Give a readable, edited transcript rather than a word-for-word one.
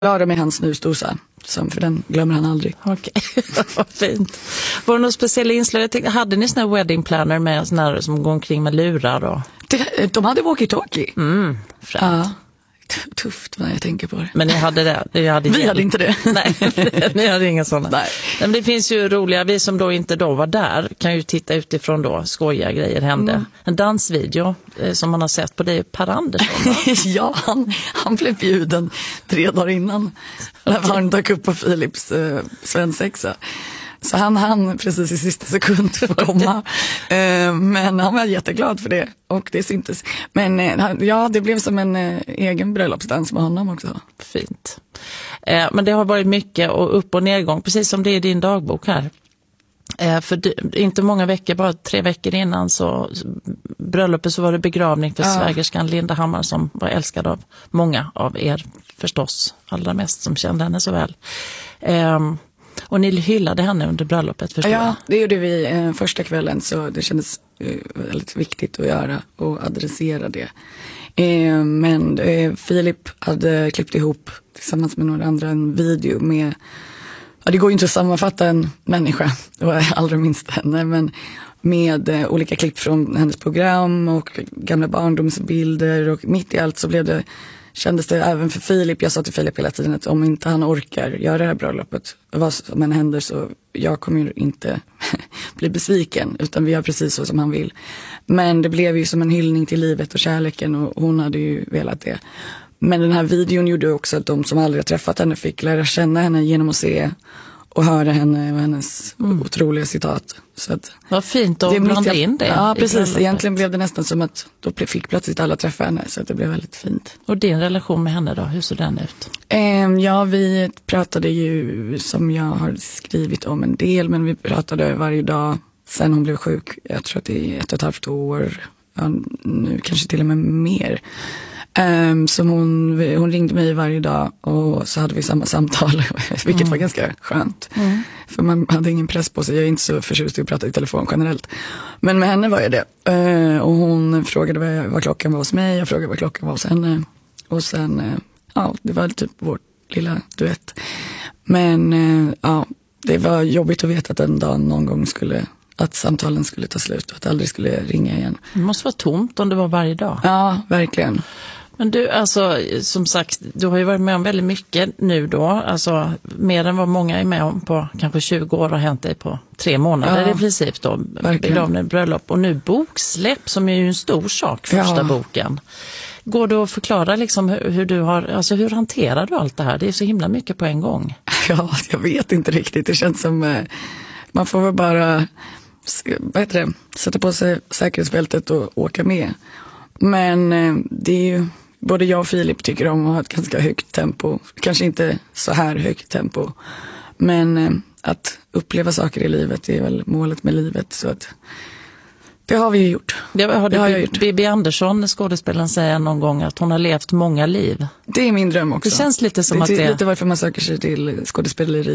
Klara med hans snusdosa, för den glömmer han aldrig. Okej, vad fint. Var det något speciella inslag? Hade ni såna wedding planner med såna här som går omkring med lurar då? De hade walkie-talkie. Främt. Ja. Tufft när jag tänker på det. Men ni hade det? Vi hade inte det. Nej, ni hade inga sådana. Nej. Men det finns ju roliga, vi som då inte då var där kan ju titta utifrån då, skojiga grejer hände. En dansvideo som man har sett på det, Per Andersson. Ja, han blev bjuden 3 dagar innan. När han dök upp på Philips svensexa. Så han precis i sista sekund få komma. Men han var jätteglad för det. Och det syntes. Men ja, det blev som en egen bröllopsdans med honom också. Fint. Men det har varit mycket och upp- och nedgång. Precis som det är i din dagbok här. För inte många veckor, bara 3 veckor innan så bröllopet så var det begravning för svägerskan Linda Hammar som var älskad av många av er förstås. Allra mest som kände henne så väl. Och ni hyllade henne under bröllopet, förstår jag? Ja, det gjorde vi första kvällen, så det kändes väldigt viktigt att göra och adressera det. Men Filip hade klippt ihop tillsammans med några andra en video med, ja, det går ju inte att sammanfatta en människa, det var allra minst henne, men med olika klipp från hennes program och gamla barndomsbilder, och mitt i allt så kändes det även för Filip, jag sa till Filip hela tiden att om inte han orkar göra det här bröllopet, vad som än händer, så jag kommer ju inte bli besviken, utan vi gör precis så som han vill. Men det blev ju som en hyllning till livet och kärleken, och hon hade ju velat det. Men den här videon gjorde också att de som aldrig har träffat henne fick lära känna henne genom att se och höra henne och hennes otroliga citat. Så att vad fint att blanda in det. Ja, precis. Egentligen blev det nästan som att då fick plötsligt alla träffa henne, så att det blev väldigt fint. Och din relation med henne då, hur såg den ut? Ja, vi pratade ju, som jag har skrivit om en del, men vi pratade varje dag sen hon blev sjuk. Jag tror att det är 1,5 år, ja, nu kanske till och med mer. Som hon ringde mig varje dag, och så hade vi samma samtal, vilket var ganska skönt. För man hade ingen press på sig. Jag är inte så förtjust i att prata i telefon generellt, men med henne var jag det. Och hon frågade vad klockan var hos mig, jag frågade vad klockan var hos henne, och sen ja, det var typ vår lilla duett. Men ja, det var jobbigt att veta att en dag någon gång att samtalen skulle ta slut och att det aldrig skulle ringa igen. Det måste vara tomt om det var varje dag. Ja, verkligen. Men du, alltså, som sagt, du har ju varit med om väldigt mycket nu då. Alltså, mer än vad många är med om på kanske 20 år har hänt dig på 3 månader i princip då. Begravning, bröllop och nu boksläpp som är ju en stor sak, första boken. Går det att förklara liksom hur hanterar du allt det här? Det är så himla mycket på en gång. Ja, jag vet inte riktigt. Det känns som man får väl bara sätta på sig säkerhetsbältet och åka med. Men det är ju, både jag och Filip tycker om att ha ett ganska högt tempo. Kanske inte så här högt tempo. Men att uppleva saker i livet är väl målet med livet. Så att det har vi ju gjort. Det har jag gjort. Bibi Andersson, skådespelaren, säger någon gång att hon har levt många liv. Det är min dröm också. Det känns lite som att det är lite varför man söker sig till skådespeleri.